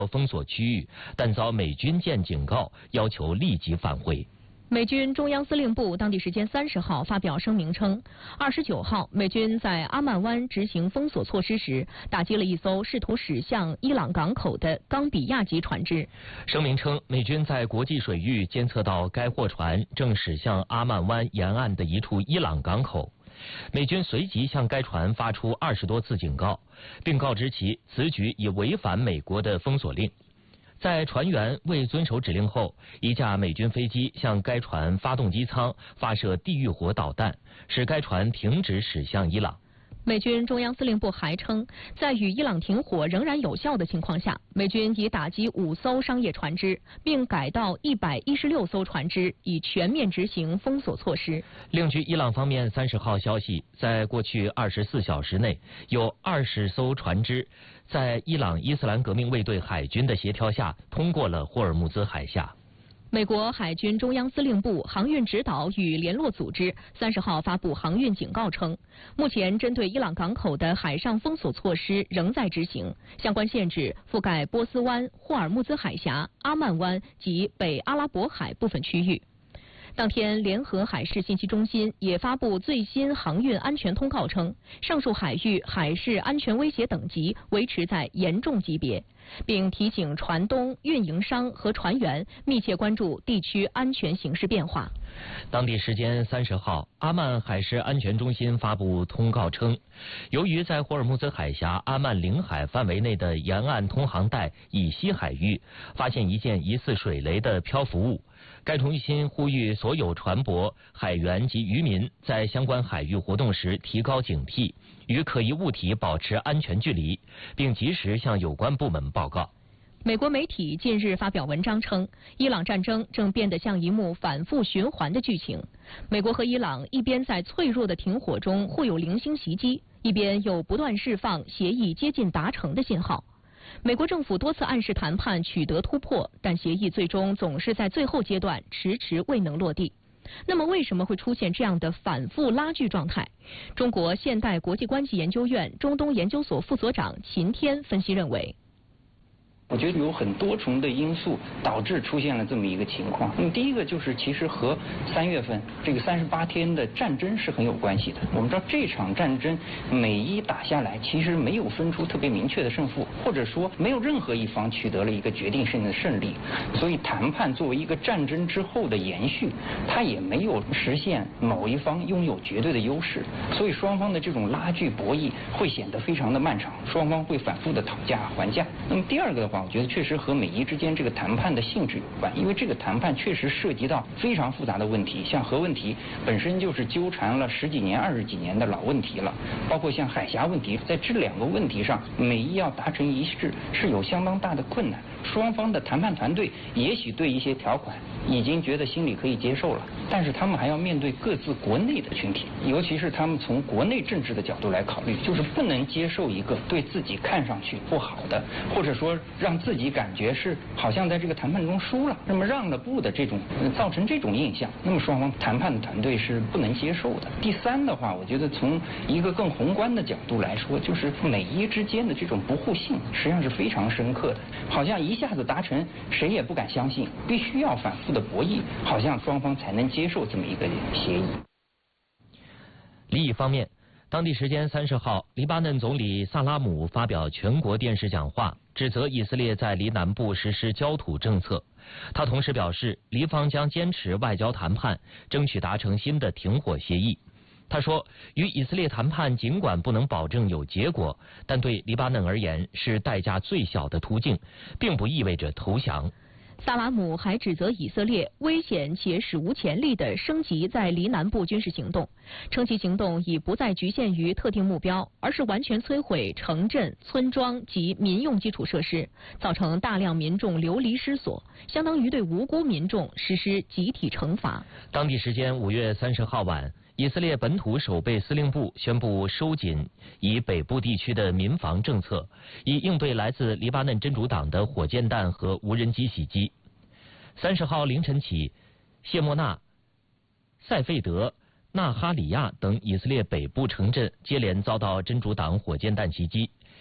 封锁区域，但遭美军舰警告，要求立即返回。 美军中央司令部当地时间30号发表声明称，29号美军在阿曼湾执行封锁措施时，打击了一艘试图驶向伊朗港口的冈比亚级船只。 声明称，美军在国际水域监测到该货船正驶向阿曼湾沿岸的一处伊朗港口。美军随即向该船发出20多次警告，并告知其此举已违反美国的封锁令。在船员未遵守指令后，一架美军飞机向该船发动机舱发射地狱火导弹，使该船停止驶向伊朗。 美军中央司令部还称，在与伊朗停火仍然有效的情况下，美军已打击5艘商业船只，并改道116艘船只，以全面执行封锁措施。 另据伊朗方面30号消息，在过去24小时内，有20艘船只在伊朗伊斯兰革命卫队海军的协调下通过了霍尔木兹海峡。 美国海军中央司令部航运指导与联络组织30号发布航运警告称，目前针对伊朗港口的海上封锁措施仍在执行，相关限制覆盖波斯湾、霍尔木兹海峡、阿曼湾及北阿拉伯海部分区域。当天，联合海事信息中心也发布最新航运安全通告称，上述海域海事安全威胁等级维持在严重级别，并提醒船东、运营商和船员密切关注地区安全形势变化。 当地时间30号，阿曼海事安全中心发布通告称，由于在霍尔木兹海峡阿曼领海范围内的沿岸通航带以西海域发现一件疑似水雷的漂浮物，该中心呼吁所有船舶、海员及渔民在相关海域活动时提高警惕，与可疑物体保持安全距离，并及时向有关部门报告。 美国媒体近日发表文章称，伊朗战争正变得像一幕反复循环的剧情。美国和伊朗一边在脆弱的停火中互有零星袭击，一边又不断释放协议接近达成的信号。美国政府多次暗示谈判取得突破，但协议最终总是在最后阶段迟迟未能落地。那么为什么会出现这样的反复拉锯状态？中国现代国际关系研究院中东研究所副所长秦天分析认为， 我觉得有很多重的因素导致出现了这么一个情况。那么第一个就是其实和3月份这个38天的战争是很有关系的。我们知道这场战争美伊打下来，其实没有分出特别明确的胜负，或者说没有任何一方取得了一个决定性的胜利。所以谈判作为一个战争之后的延续，它也没有实现某一方拥有绝对的优势。所以双方的这种拉锯博弈会显得非常的漫长，双方会反复的讨价还价。那么第二个的话，我觉得确实和美伊之间这个谈判的性质有关，因为这个谈判确实涉及到非常复杂的问题，像核问题本身就是纠缠了10几年、20几年的老问题了，包括像海峡问题，在这2个问题上，美伊要达成一致是有相当大的困难。双方的谈判团队也许对一些条款已经觉得心里可以接受了，但是他们还要面对各自国内的群体，尤其是他们从国内政治的角度来考虑，就是不能接受一个对自己看上去不好的，或者说让自己感觉是好像在这个谈判中输了，那么让了步的这种造成这种印象，那么双方谈判的团队是不能接受的。第三的话，我觉得从一个更宏观的角度来说，就是美伊之间的这种不互信实际上是非常深刻的，好像一下子达成谁也不敢相信，必须要反复的博弈，好像双方才能接受这么一个协议。 另一方面，当地时间30号，黎巴嫩总理萨拉姆发表全国电视讲话，指责以色列在黎南部实施焦土政策。他同时表示，黎方将坚持外交谈判，争取达成新的停火协议。他说，与以色列谈判尽管不能保证有结果，但对黎巴嫩而言是代价最小的途径，并不意味着投降。 萨拉姆还指责以色列危险且史无前例地升级在黎南部军事行动，称其行动已不再局限于特定目标，而是完全摧毁城镇、村庄及民用基础设施，造成大量民众流离失所，相当于对无辜民众实施集体惩罚。 当地时间5月30号晚，以色列本土守备司令部宣布收紧以北部地区的民防政策，以应对来自黎巴嫩真主党的火箭弹和无人机袭击。30号凌晨起，谢莫纳、塞费德、纳哈里亚等以色列北部城镇接连遭到真主党火箭弹袭击，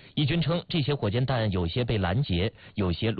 伊军称，这些火箭弹有些被拦截，有些